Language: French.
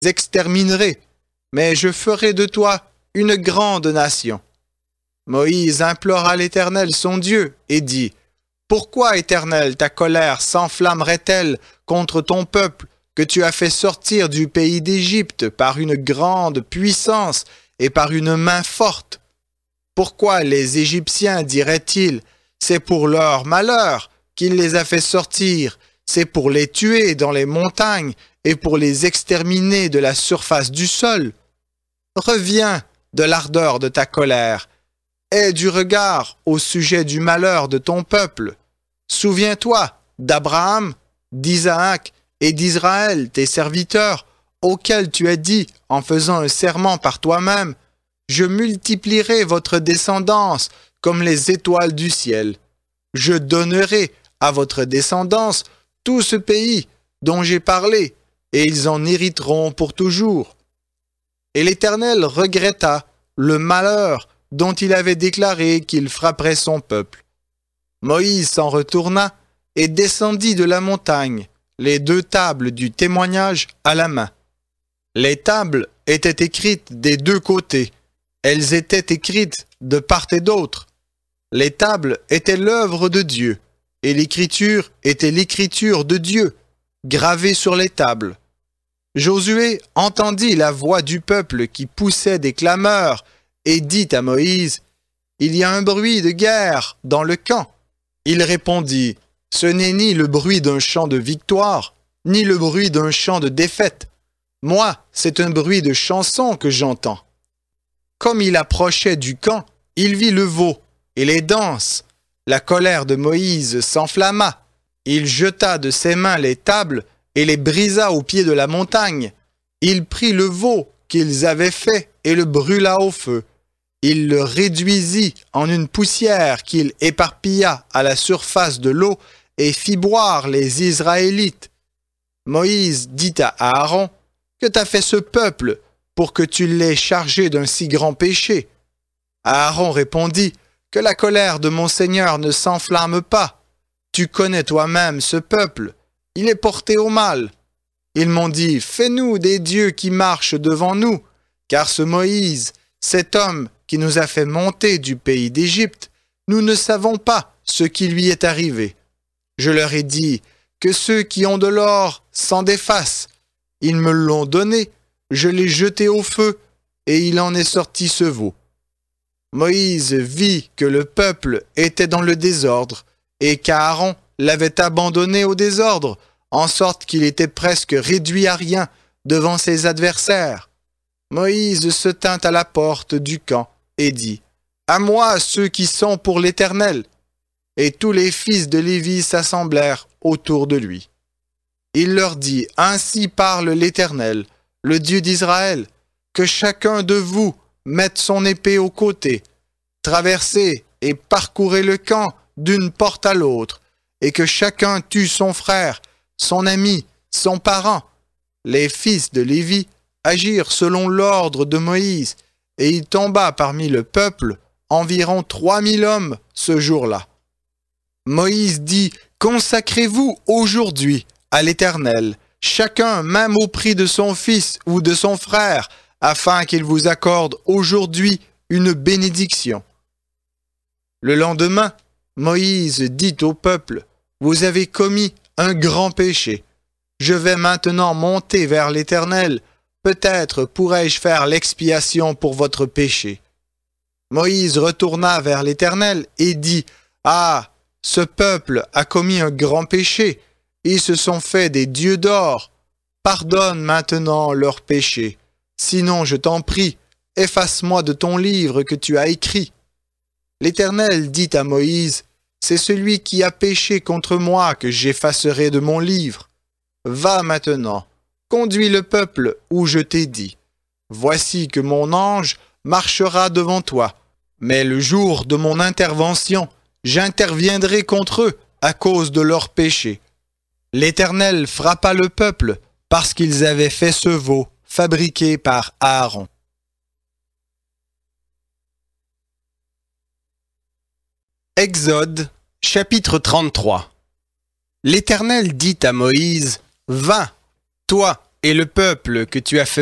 exterminerai, mais je ferai de toi une grande nation. » Moïse implora l'Éternel son Dieu et dit, « Pourquoi, Éternel, ta colère s'enflammerait-elle contre ton peuple que tu as fait sortir du pays d'Égypte par une grande puissance et par une main forte? Pourquoi les Égyptiens diraient-ils, c'est pour leur malheur qu'il les a fait sortir, c'est pour les tuer dans les montagnes et pour les exterminer de la surface du sol? Reviens de l'ardeur de ta colère, aie du regard au sujet du malheur de ton peuple. Souviens-toi d'Abraham, d'Isaac et d'Israël, tes serviteurs, auxquels tu as dit, en faisant un serment par toi-même, « Je multiplierai votre descendance comme les étoiles du ciel. Je donnerai à votre descendance tout ce pays dont j'ai parlé, et ils en hériteront pour toujours. » Et l'Éternel regretta le malheur dont il avait déclaré qu'il frapperait son peuple. Moïse s'en retourna et descendit de la montagne, les 2 tables du témoignage à la main. Les tables étaient écrites des 2 côtés. Elles étaient écrites de part et d'autre. Les tables étaient l'œuvre de Dieu, et l'écriture était l'écriture de Dieu, gravée sur les tables. Josué entendit la voix du peuple qui poussait des clameurs et dit à Moïse, « Il y a un bruit de guerre dans le camp. » Il répondit, « Ce n'est ni le bruit d'un chant de victoire, ni le bruit d'un chant de défaite. Moi, c'est un bruit de chanson que j'entends. » Comme il approchait du camp, il vit le veau et les danses. La colère de Moïse s'enflamma. Il jeta de ses mains les tables et les brisa au pied de la montagne. Il prit le veau qu'ils avaient fait et le brûla au feu. Il le réduisit en une poussière qu'il éparpilla à la surface de l'eau et fit boire les Israélites. Moïse dit à Aaron, « Que t'a fait ce peuple pour que tu l'aies chargé d'un si grand péché? » Aaron répondit, « Que la colère de mon Seigneur ne s'enflamme pas. Tu connais toi-même ce peuple, il est porté au mal. Ils m'ont dit, fais-nous des dieux qui marchent devant nous, car ce Moïse, cet homme qui nous a fait monter du pays d'Égypte, nous ne savons pas ce qui lui est arrivé. Je leur ai dit, que ceux qui ont de l'or s'en défassent. Ils me l'ont donné, je l'ai jeté au feu, et il en est sorti ce veau. » Moïse vit que le peuple était dans le désordre, et qu'Aaron l'avait abandonné au désordre, en sorte qu'il était presque réduit à rien devant ses adversaires. Moïse se tint à la porte du camp et dit, « À moi ceux qui sont pour l'Éternel !» Et tous les fils de Lévi s'assemblèrent autour de lui. Il leur dit, « Ainsi parle l'Éternel, le Dieu d'Israël, que chacun de vous mette son épée au côté, traversez et parcourez le camp d'une porte à l'autre, et que chacun tue son frère, son ami, son parent. » Les fils de Lévi agirent selon l'ordre de Moïse, et il tomba parmi le peuple environ 3000 hommes ce jour-là. Moïse dit, « Consacrez-vous aujourd'hui à l'Éternel, chacun même au prix de son fils ou de son frère, afin qu'il vous accorde aujourd'hui une bénédiction. » Le lendemain, Moïse dit au peuple, « Vous avez commis un grand péché. Je vais maintenant monter vers l'Éternel. Peut-être pourrai-je faire l'expiation pour votre péché. » Moïse retourna vers l'Éternel et dit, « Ah, ce peuple a commis un grand péché. Ils se sont fait des dieux d'or. Pardonne maintenant leurs péchés. Sinon, je t'en prie, efface-moi de ton livre que tu as écrit. » L'Éternel dit à Moïse, « C'est celui qui a péché contre moi que j'effacerai de mon livre. Va maintenant, conduis le peuple où je t'ai dit. Voici que mon ange marchera devant toi, mais le jour de mon intervention, j'interviendrai contre eux à cause de leurs péchés. » L'Éternel frappa le peuple parce qu'ils avaient fait ce veau fabriqué par Aaron. Exode, chapitre 33. L'Éternel dit à Moïse, « Va, toi Et le peuple que tu as fait